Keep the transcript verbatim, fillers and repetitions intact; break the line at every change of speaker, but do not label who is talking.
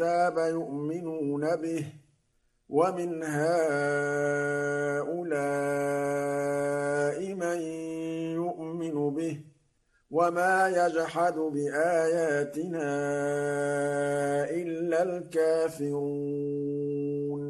الكتاب يؤمنون به ومن هؤلاء من يؤمن به وما يجحد بآياتنا إلا الكافرون